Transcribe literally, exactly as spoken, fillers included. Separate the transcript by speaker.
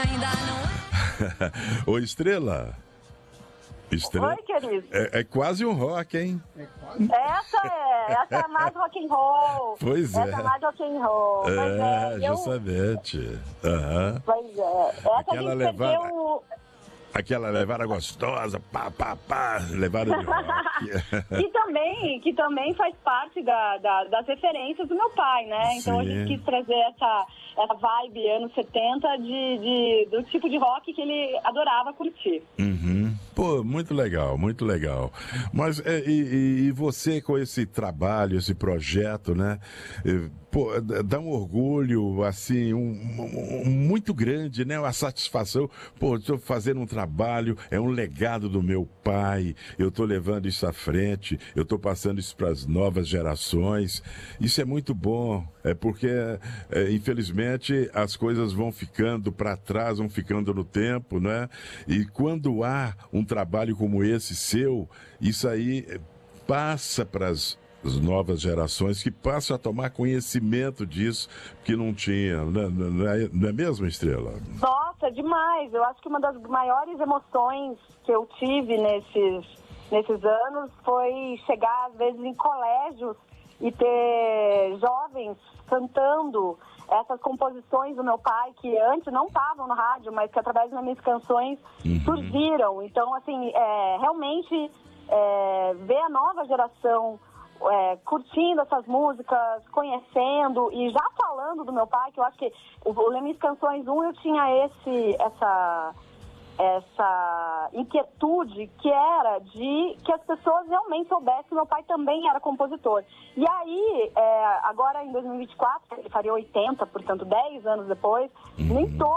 Speaker 1: ainda não...
Speaker 2: Ô, Estrela. Estrela.
Speaker 3: Oi, querido.
Speaker 2: É, é quase um rock, hein?
Speaker 3: Essa é, essa é mais rock and roll.
Speaker 2: Pois
Speaker 3: essa
Speaker 2: é.
Speaker 3: Essa é mais rock and roll. Pois
Speaker 2: É,
Speaker 3: é, eu...
Speaker 2: justamente. Aham.
Speaker 3: Pois é. Essa
Speaker 2: Aquela
Speaker 3: a gente
Speaker 2: levada-
Speaker 3: perdeu...
Speaker 2: Aquela levada gostosa, pá, pá, pá, levada de rock.
Speaker 3: que, também, que também faz parte da, da- das referências do meu pai, né? Então a
Speaker 2: Sim.
Speaker 3: gente quis trazer essa, essa vibe anos setenta de, de, do tipo de rock que ele adorava curtir.
Speaker 2: Uhum. Pô, muito legal, muito legal. Mas é, e, e- e você com esse trabalho, esse projeto, né? eh, Pô, dá um orgulho, assim, um, um- um- muito grande, né? Uma satisfação. Pô, estou fazendo um trabalho, é um legado do meu pai, eu estou levando isso à frente, eu estou passando isso para as novas gerações. Isso é muito bom, é porque, é, infelizmente, as coisas vão ficando para trás, vão ficando no tempo, né? E quando há um trabalho como esse seu, isso aí eh, passa para as as novas gerações que passam a tomar conhecimento disso que não tinha, não é, não é, não é mesmo, Estrela?
Speaker 3: Nossa, demais. Eu acho que uma das maiores emoções que eu tive nesses, nesses anos foi chegar, às vezes, em colégios e ter jovens cantando essas composições do meu pai, que antes não estavam no rádio, mas que através das minhas canções
Speaker 2: Uhum.
Speaker 3: surgiram. Então, assim, é, realmente é, ver a nova geração É, curtindo essas músicas, conhecendo e já falando do meu pai, que eu acho que o, o Lemis Canções um eu tinha esse, essa, essa inquietude que era de que as pessoas realmente soubessem que meu pai também era compositor. E aí, é, agora em dois mil e vinte e quatro, ele faria oitenta, portanto dez anos depois,
Speaker 2: Uhum.
Speaker 3: nem todos